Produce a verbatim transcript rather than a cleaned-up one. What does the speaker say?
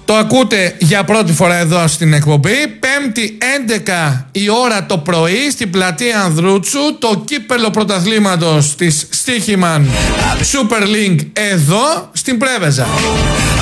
Το ακούτε για πρώτη φορά εδώ στην εκπομπή. Πέμπτη έντεκα η ώρα το πρωί στην πλατεία Ανδρούτσου, το κύπελο πρωταθλήματος της Στίχημαν Super League εδώ στην Πρέβεζα.